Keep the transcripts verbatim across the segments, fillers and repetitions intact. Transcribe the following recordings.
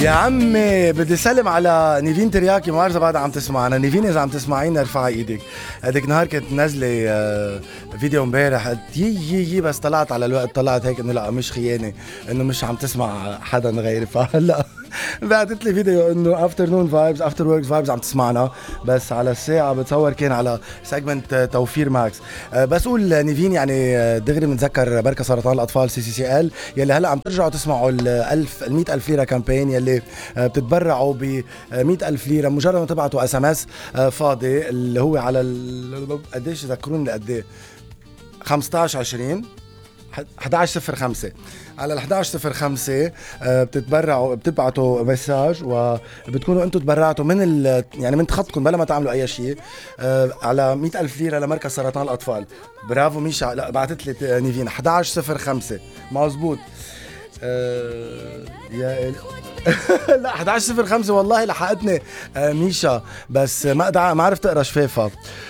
يا عمي بدي سلم على نيفين ترياكي، ما بعرف اذا بعدها عم تسمعنا. نيفين اذا عم تسمعينا ارفعي ايدك. هذيك نهار كنت نازله آه فيديو امبارح، قلت يي يي يي بس طلعت على الوقت، طلعت هيك انه لا مش خيانه، انه مش عم تسمع حدا غيري. فهلا بعثت لي فيديو انه افترنون فايبز افتر ورك فايبز عم تسمعنا، بس على الساعه بتصور كان على سيجمنت توفير ماكس. أه بس قول نيفين يعني دغري بنتذكر بركه سرطان الاطفال سي سي سي ال يلي هلا عم ترجعوا تسمعوا ال1000 ال مئة ألف ليره كامبين يلي بتتبرعوا ب مئة ألف ليره مجرد ما تبعتوا اس ام اس فاضي اللي هو على قديش ذكروني قد ايه خمسطعش عشرين احد عشر صفر خمسة على ال احد عشر صفر خمسة بتتبرعوا، بتبعتوا مساج وبتكونوا انتم تبرعتوا من ال يعني من خطكم بلا ما تعملوا اي شيء على مئة ألف ليره لمركز سرطان الاطفال. برافو ميشا، لا بعثت لي نيفين احد عشر صفر خمسة مزبوط. أه يا لا احد عشر صفر خمسة والله لحقتني ميشا، بس ما ما عرفت اقرا شفافها،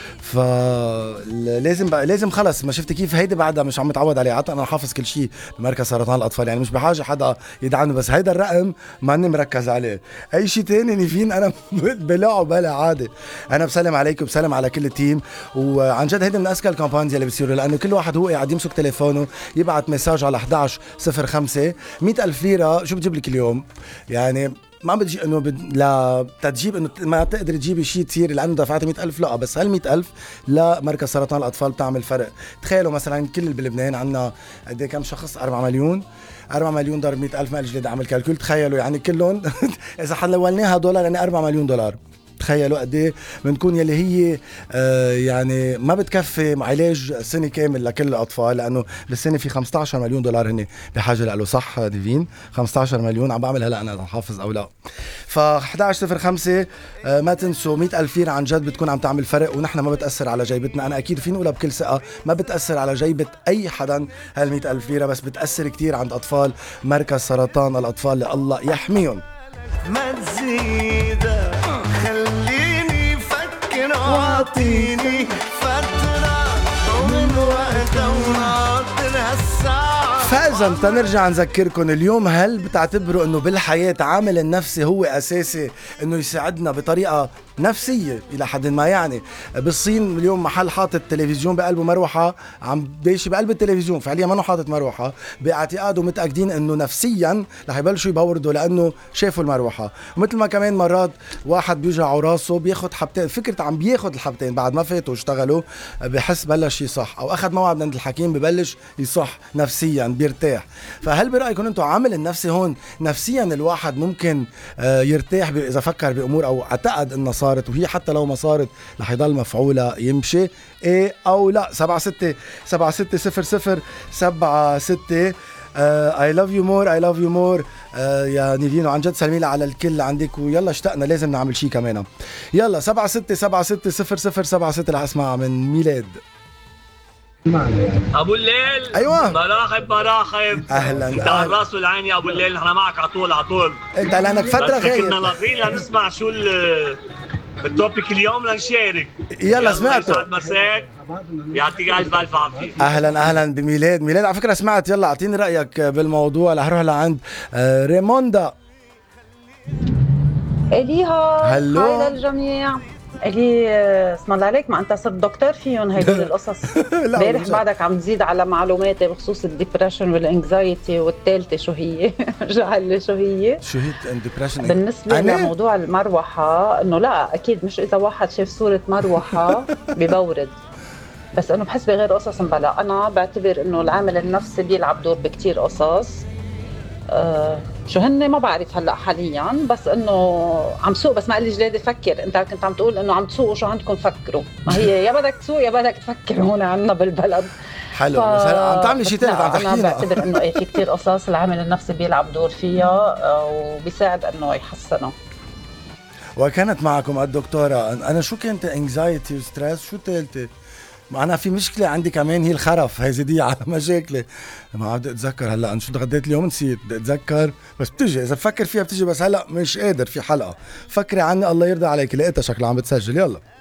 فلازم بقى لازم خلص. ما شفت كيف هيدي بعدها مش عم متعود عليها، حتى انا حافظ كل شيء بمركز سرطان الاطفال، يعني مش بحاجه حدا يدعمني، بس هيدا الرقم ماني مركز عليه. اي شيء تاني نيفين انا بلاعه بلا عادي. انا بسلم عليك وبسلم على كل التيم، وعن جد هيدا من اذكى الكامبانيز اللي بتصيروا، لانه كل واحد هو قاعد يمسك تليفونه يبعت مساج على احد عشر صفر خمسة. مئة ألف ليره شو بتجيب لك اليوم؟ يعني ما بدي انه بد... لا تجيب انه ما تقدر تجيبي شيء كثير لانه دفعتي مئة ألف، لا بس هال مئة ألف لمركز سرطان الاطفال بتعمل فرق. تخيلوا مثلا كل اللي بلبنان عندنا قد ايه كم شخص؟ أربعة مليون. أربعة مليون ضرب مئة ألف ما اجي اعمل كالكول. تخيلوا يعني كلهم اذا حولناها دولار يعني أربعة مليون دولار. تخيلوا قد ايه بنكون يلي هي آه يعني ما بتكفي علاج سنه كامل لكل الاطفال، لانه بالسنه في خمسة عشر مليون دولار هن بحاجه له. صح ديفين؟ خمسة عشر مليون عم بعمل هلا انا حافظ او لا. ف احد عشر صفر خمسة آه ما تنسوا مئة ألف ليره عن جد بتكون عم تعمل فرق، ونحن ما بتاثر على جيبتنا. انا اكيد فيني اقولها بكل ثقه، ما بتاثر على جيبه اي حدا هال مئة ألف ليره، بس بتاثر كتير عند اطفال مركز سرطان الاطفال اللي الله يحميهم. ما تزيد خليني فكر واعطيني فترة ومن وقت وناطر هالساعة. فإذا تنرجع نذكركم اليوم، هل بتعتبروا انه بالحياة عامل النفسي هو اساسي انه يساعدنا بطريقة نفسية الى حد ما؟ يعني بالصين اليوم محل حاطط تلفزيون بقلبه مروحة عم بيشي بقلب التلفزيون، فعليا ما حاطط مروحة، باعتقادوا متأكدين انه نفسيا رح يبلشوا يبوردوا لانه شافوا المروحة. ومثل ما كمان مرات واحد بيوجعوا راسه بياخد حبتين، فكرة عم بياخد الحبتين بعد ما فاتوا اشتغلوا بحس بلش يصح، او اخذ موعد عند الحكيم ببلش يصح نفسيا بيرتاح. فهل برأيكم انتم عامل النفسي هون نفسيا الواحد ممكن يرتاح اذا فكر بامور او اعتقد انه صارت، وهي حتى لو ما صارت رح يضل مفعولة يمشي؟ ايه او لا؟ سبعة ستة سبعة ستة صفر صفر سبعة ستة. اي لاف يو مور اي لاف يو مور يا نيفين، وعن جد سلمي لي على الكل عندك، ويلا اشتقنا لازم نعمل شيء كمان. يلا سبعة ستة سبعة ستة صفر صفر سبعة ستة رح اسمع من ميلاد. ابو الليل. ايوه مراخب مراخب. اهلا. انت على الراس والعين يا ابو الليل، نحن معك على طول على طول. انت لانك فتره غايب، كنا ناطرين لنسمع شو التوبيك اليوم لنشارك. يلا سمعته. يسعد مساك، يعطيك الف الف عافيه. اهلا اهلا بميلاد. ميلاد على فكره سمعت، يلا اعطيني رايك بالموضوع. رح اروح لعند ريموندا. اليها هلو هاي للجميع. الي اسم الله عليك، ما انت صرت دكتور فيهم هدول القصص. امبارح بعدك عم تزيد على معلوماتي بخصوص الديبرشن والانكزايتي، والثالثه شو هي؟ جعل شو هي؟ شو هي الديبرشن؟ بالنسبه أنا؟ لموضوع المروحه، انه لا اكيد مش اذا واحد شاف صوره مروحه ببورد، بس انه بحس بغير قصص مبلا. انا بعتبر انه العامل النفسي بيلعب دور بكتير قصص. أه شو هن ما بعرف هلا حاليا، بس انه عم سوق، بس ما قال لي جلادي فكر. انت كنت عم تقول انه عم تسوقوا، شو عندكم فكروا؟ ما هي يا بدك تسوق يا بدك تفكر هون عندنا بالبلد. حلو ف... بس هلا عم تعملي شيء ثاني عم تحكينا. انا بعتبر انه ايه في كثير قصص العامل النفسي بيلعب دور فيها وبيساعد انه يحسنه. وكانت معكم الدكتوره. انا شو كانت انكزايتي وستريس؟ شو ثالثه؟ ما انا في مشكله عندي كمان، هي الخرف، هي زيدية على مشاكلي. ما عم بدي اتذكر هلا انا شو تغديت اليوم، نسيت. بدي اتذكر بس بتجي، اذا بفكر فيها بتجي، بس هلا مش قادر. في حلقه فكري عني الله يرضى عليك. لقيتها شكلها عم بتسجل. يلا